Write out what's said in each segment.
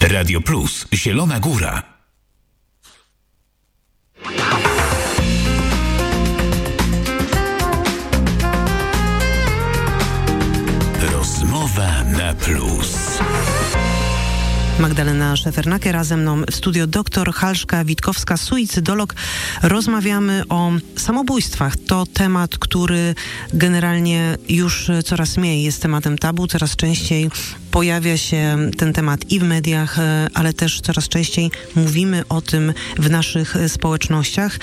Radio Plus, Zielona Góra. Rozmowa na plus. Magdalena Szefernaker, a ze mną w studio dr Halszka Witkowska, suicydolog. Rozmawiamy o samobójstwach. To temat, który generalnie już coraz mniej jest tematem tabu, coraz częściej pojawia się ten temat i w mediach, ale też coraz częściej mówimy o tym w naszych społecznościach.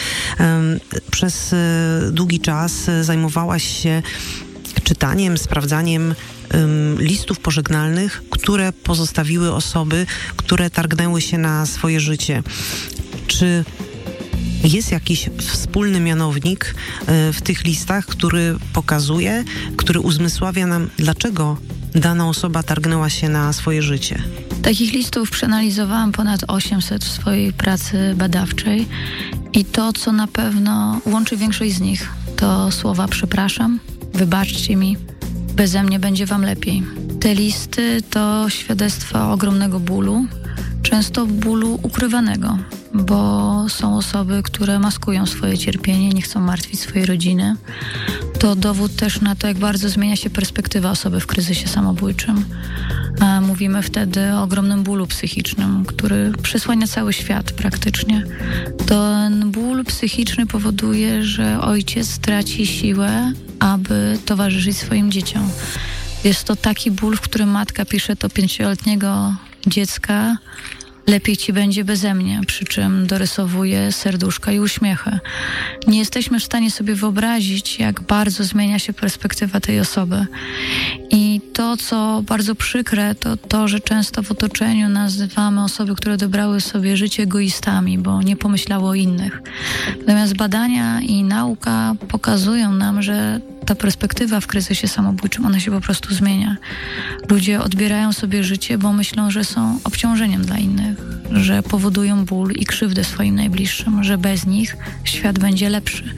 Przez długi czas zajmowałaś się czytaniem, sprawdzaniem listów pożegnalnych, które pozostawiły osoby, które targnęły się na swoje życie. Czy jest jakiś wspólny mianownik w tych listach, który pokazuje, który uzmysławia nam, dlaczego dana osoba targnęła się na swoje życie? Takich listów przeanalizowałam ponad 800 w swojej pracy badawczej i to, co na pewno łączy większość z nich, to słowa przepraszam, wybaczcie mi, beze mnie będzie wam lepiej. Te listy to świadectwa ogromnego bólu, często bólu ukrywanego, bo są osoby, które maskują swoje cierpienie, nie chcą martwić swojej rodziny. To dowód też na to, jak bardzo zmienia się perspektywa osoby w kryzysie samobójczym. Mówimy wtedy o ogromnym bólu psychicznym, który przysłania cały świat praktycznie. Ten ból psychiczny powoduje, że ojciec traci siłę, aby towarzyszyć swoim dzieciom. Jest to taki ból, w którym matka pisze do 5-letniego dziecka: lepiej ci będzie beze mnie, przy czym dorysowuje serduszka i uśmiechy. Nie jesteśmy w stanie sobie wyobrazić, jak bardzo zmienia się perspektywa tej osoby. I to, co bardzo przykre, to to, że często w otoczeniu nazywamy osoby, które odebrały sobie życie, egoistami, bo nie pomyślały o innych. Natomiast badania i nauka pokazują nam, że ta perspektywa w kryzysie samobójczym, ona się po prostu zmienia. Ludzie odbierają sobie życie, bo myślą, że są obciążeniem dla innych, że powodują ból i krzywdę swoim najbliższym, że bez nich świat będzie lepszy.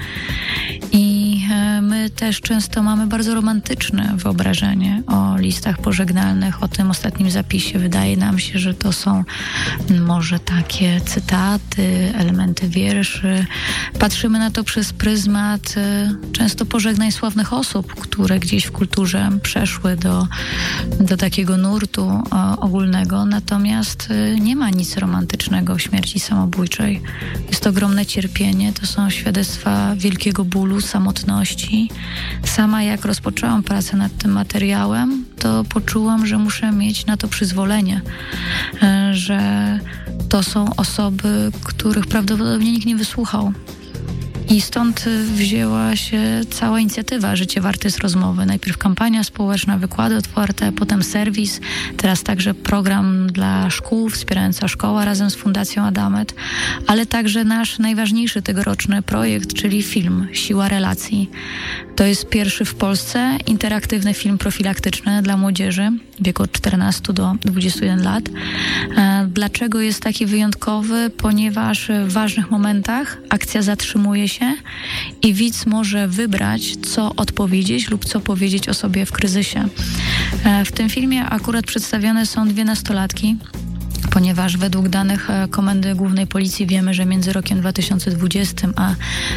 I my też często mamy bardzo romantyczne wyobrażenie o listach pożegnalnych, o tym ostatnim zapisie. Wydaje nam się, że to są może takie cytaty, elementy wierszy. Patrzymy na to przez pryzmat często pożegnań sławnych osób, które gdzieś w kulturze przeszły do takiego nurtu ogólnego. Natomiast nie ma nic romantycznego w śmierci samobójczej. Jest to ogromne cierpienie, to są świadectwa wielkiego bólu, samotności. Sama jak rozpoczęłam pracę nad tym materiałem, to poczułam, że muszę mieć na to przyzwolenie, że to są osoby, których prawdopodobnie nikt nie wysłuchał. I stąd wzięła się cała inicjatywa Życie warte jest rozmowy. Najpierw kampania społeczna, wykłady otwarte, potem serwis, teraz także program dla szkół, wspierająca szkoła razem z Fundacją Adamet, ale także nasz najważniejszy tegoroczny projekt, czyli film Siła relacji. To jest pierwszy w Polsce interaktywny film profilaktyczny dla młodzieży w wieku od 14 do 21 lat. Dlaczego jest taki wyjątkowy? Ponieważ w ważnych momentach akcja zatrzymuje się i widz może wybrać, co odpowiedzieć lub co powiedzieć osobie w kryzysie. W tym filmie akurat przedstawione są 2 nastolatki, ponieważ według danych Komendy Głównej Policji wiemy, że między rokiem 2020 a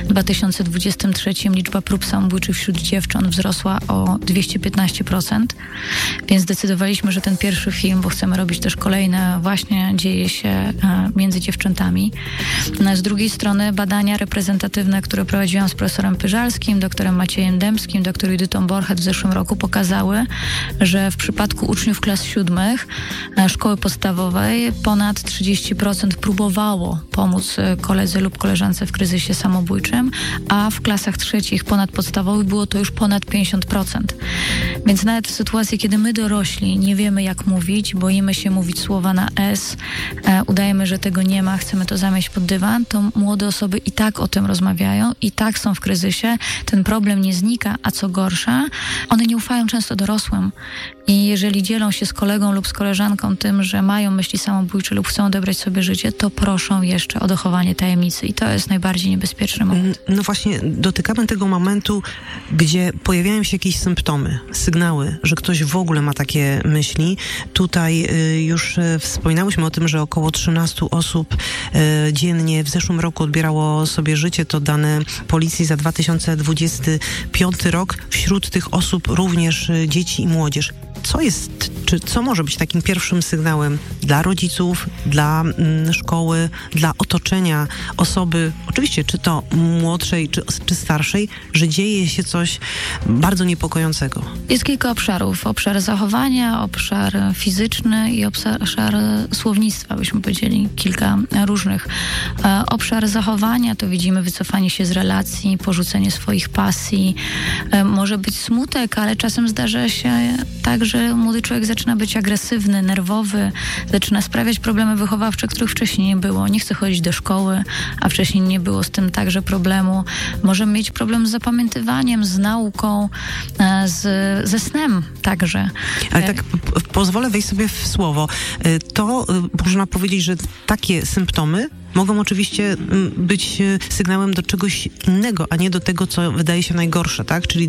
2023 liczba prób samobójczych wśród dziewcząt wzrosła o 215%, więc zdecydowaliśmy, że ten pierwszy film, bo chcemy robić też kolejne, właśnie dzieje się między dziewczętami. Z drugiej strony badania reprezentatywne, które prowadziłam z profesorem Pyżalskim, doktorem Maciejem Dębskim, doktor Judytą Borchet w zeszłym roku pokazały, że w przypadku uczniów klas 7 szkoły podstawowej ponad 30% próbowało pomóc koledze lub koleżance w kryzysie samobójczym, a w klasach 3 ponadpodstawowych było to już ponad 50%. Więc nawet w sytuacji, kiedy my dorośli nie wiemy, jak mówić, boimy się mówić słowa na S, udajemy, że tego nie ma, chcemy to zamieść pod dywan, to młode osoby i tak o tym rozmawiają, i tak są w kryzysie, ten problem nie znika, a co gorsza, one nie ufają często dorosłym. I jeżeli dzielą się z kolegą lub z koleżanką tym, że mają myśli samobójcze lub chcą odebrać sobie życie, to proszą jeszcze o dochowanie tajemnicy i to jest najbardziej niebezpieczny moment. No właśnie, dotykamy tego momentu, gdzie pojawiają się jakieś symptomy, sygnały, że ktoś w ogóle ma takie myśli. Tutaj już wspominałyśmy o tym, że około 13 osób dziennie w zeszłym roku odbierało sobie życie. To dane policji za 2025 rok. Wśród tych osób również dzieci i młodzież. Co może być takim pierwszym sygnałem dla rodziców, dla szkoły, dla otoczenia osoby, oczywiście czy to młodszej, czy starszej, że dzieje się coś bardzo niepokojącego? Jest kilka obszarów. Obszar zachowania, obszar fizyczny i obszar słownictwa, byśmy powiedzieli, kilka różnych. Obszar zachowania to widzimy wycofanie się z relacji, porzucenie swoich pasji. Może być smutek, ale czasem zdarza się tak, że młody człowiek zaczyna być agresywny, nerwowy, zaczyna sprawiać problemy wychowawcze, których wcześniej nie było. Nie chce chodzić do szkoły, a wcześniej nie było z tym także problemu. Może mieć problem z zapamiętywaniem, z nauką, ze snem także. Ale tak pozwolę wejść sobie w słowo. To można powiedzieć, że takie symptomy mogą oczywiście być sygnałem do czegoś innego, a nie do tego, co wydaje się najgorsze, tak? Czyli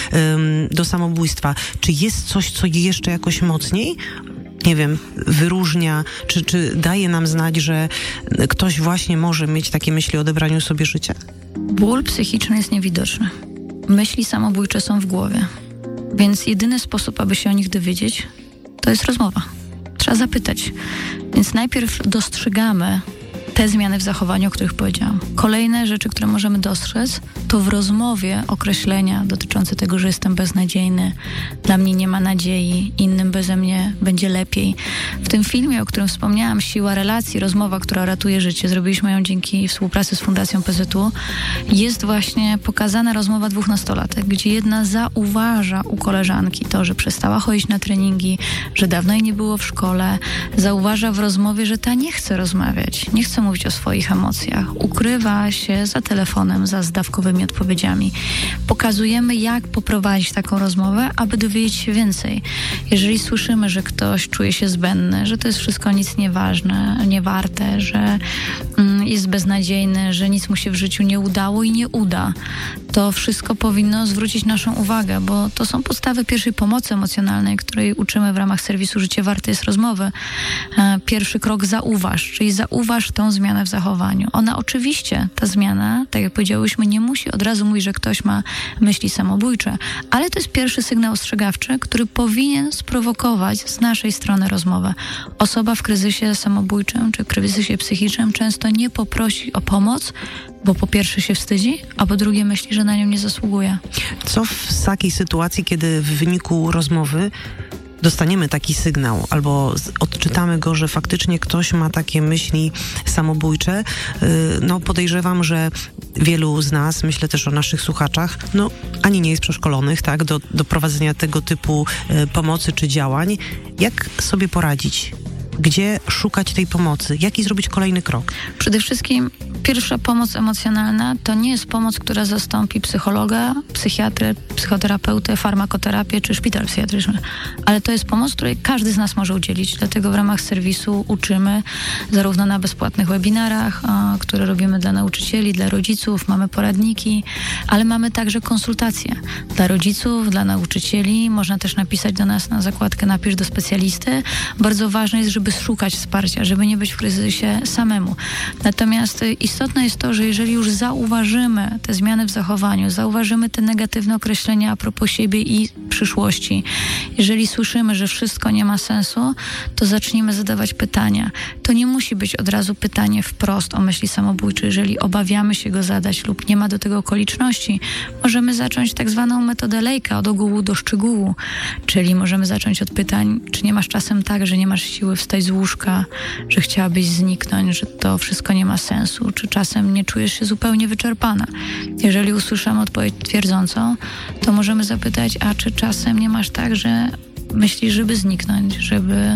do samobójstwa. Czy jest coś, co jeszcze jakoś mocniej, nie wiem, wyróżnia, czy daje nam znać, że ktoś właśnie może mieć takie myśli o odebraniu sobie życia? Ból psychiczny jest niewidoczny. Myśli samobójcze są w głowie. Więc jedyny sposób, aby się o nich dowiedzieć, to jest rozmowa. Trzeba zapytać. Więc najpierw dostrzegamy te zmiany w zachowaniu, o których powiedziałam. Kolejne rzeczy, które możemy dostrzec, to w rozmowie określenia dotyczące tego, że jestem beznadziejny, dla mnie nie ma nadziei, innym beze mnie będzie lepiej. W tym filmie, o którym wspomniałam, Siła relacji, rozmowa, która ratuje życie, zrobiliśmy ją dzięki współpracy z Fundacją PZU, jest właśnie pokazana rozmowa dwóch nastolatek, gdzie jedna zauważa u koleżanki to, że przestała chodzić na treningi, że dawno jej nie było w szkole, zauważa w rozmowie, że ta nie chce rozmawiać, nie chce mówić o swoich emocjach, ukrywa się za telefonem, za zdawkowymi odpowiedziami. Pokazujemy, jak poprowadzić taką rozmowę, aby dowiedzieć się więcej. Jeżeli słyszymy, że ktoś czuje się zbędny, że to jest wszystko nic nieważne, niewarte, że jest beznadziejny, że nic mu się w życiu nie udało i nie uda, to wszystko powinno zwrócić naszą uwagę, bo to są podstawy pierwszej pomocy emocjonalnej, której uczymy w ramach serwisu Życie Warte jest rozmowy. Pierwszy krok zauważ, czyli zauważ tą zmianę w zachowaniu. Ona oczywiście, ta zmiana, tak jak powiedziałyśmy, nie musi od razu mówić, że ktoś ma myśli samobójcze, ale to jest pierwszy sygnał ostrzegawczy, który powinien sprowokować z naszej strony rozmowę. Osoba w kryzysie samobójczym czy kryzysie psychicznym często nie poprosi o pomoc, bo po pierwsze się wstydzi, a po drugie myśli, że na nią nie zasługuje. Co w takiej sytuacji, kiedy w wyniku rozmowy dostaniemy taki sygnał albo odczytamy go, że faktycznie ktoś ma takie myśli samobójcze? No podejrzewam, że wielu z nas, myślę też o naszych słuchaczach, ani nie jest przeszkolonych, tak, do prowadzenia tego typu pomocy czy działań. Jak sobie poradzić? Gdzie szukać tej pomocy? Jaki zrobić kolejny krok? Przede wszystkim pierwsza pomoc emocjonalna to nie jest pomoc, która zastąpi psychologa, psychiatrę, psychoterapeutę, farmakoterapię czy szpital psychiatryczny. Ale to jest pomoc, której każdy z nas może udzielić. Dlatego w ramach serwisu uczymy zarówno na bezpłatnych webinarach, które robimy dla nauczycieli, dla rodziców, mamy poradniki, ale mamy także konsultacje dla rodziców, dla nauczycieli. Można też napisać do nas na zakładkę napisz do specjalisty. Bardzo ważne jest, żeby szukać wsparcia, żeby nie być w kryzysie samemu. Natomiast istotne jest to, że jeżeli już zauważymy te zmiany w zachowaniu, zauważymy te negatywne określenia a propos siebie i przyszłości, jeżeli słyszymy, że wszystko nie ma sensu, to zacznijmy zadawać pytania. To nie musi być od razu pytanie wprost o myśli samobójcze. Jeżeli obawiamy się go zadać lub nie ma do tego okoliczności, możemy zacząć tak zwaną metodę Lejka, od ogółu do szczegółu. Czyli możemy zacząć od pytań, czy nie masz czasem tak, że nie masz siły wstać z łóżka, że chciałabyś zniknąć, że to wszystko nie ma sensu, czy czasem nie czujesz się zupełnie wyczerpana. Jeżeli usłyszymy odpowiedź twierdzącą, to możemy zapytać, a czy czasem nie masz tak, że myślisz, żeby zniknąć, żeby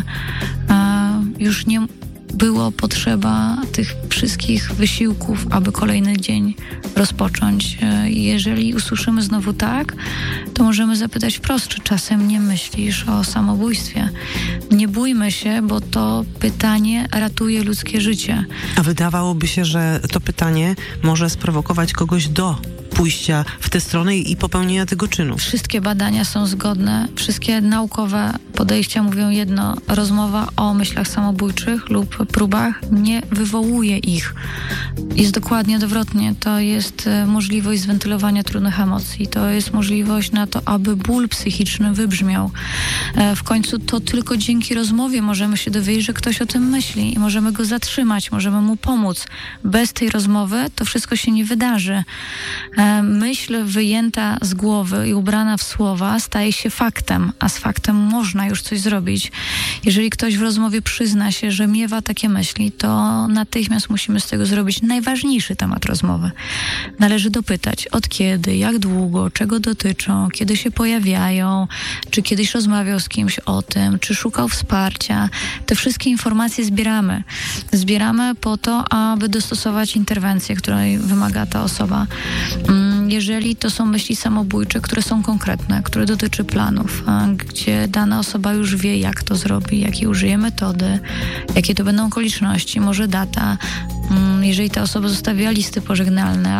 już nie było potrzeba tych wszystkich wysiłków, aby kolejny dzień rozpocząć. Jeżeli usłyszymy znowu tak, to możemy zapytać wprost, czy czasem nie myślisz o samobójstwie. Nie bójmy się, bo to pytanie ratuje ludzkie życie. A wydawałoby się, że to pytanie może sprowokować kogoś do pójścia w tę stronę i popełnienia tego czynu. Wszystkie badania są zgodne, wszystkie naukowe podejścia mówią jedno. Rozmowa o myślach samobójczych lub próbach nie wywołuje ich. Jest dokładnie odwrotnie. To jest możliwość zwentylowania trudnych emocji. To jest możliwość na to, aby ból psychiczny wybrzmiał. W końcu to tylko dzięki rozmowie możemy się dowiedzieć, że ktoś o tym myśli i możemy go zatrzymać, możemy mu pomóc. Bez tej rozmowy to wszystko się nie wydarzy. Myśl wyjęta z głowy i ubrana w słowa staje się faktem, a z faktem można już coś zrobić. Jeżeli ktoś w rozmowie przyzna się, że miewa takie myśli, to natychmiast musimy z tego zrobić najważniejszy temat rozmowy. Należy dopytać, od kiedy, jak długo, czego dotyczą, kiedy się pojawiają, czy kiedyś rozmawiał z kimś o tym, czy szukał wsparcia. Te wszystkie informacje zbieramy. Zbieramy po to, aby dostosować interwencję, której wymaga ta osoba. Jeżeli to są myśli samobójcze, które są konkretne, które dotyczy planów, gdzie dana osoba już wie, jak to zrobi, jakie użyje metody, jakie to będą okoliczności, może data, jeżeli ta osoba zostawiła listy pożegnalne,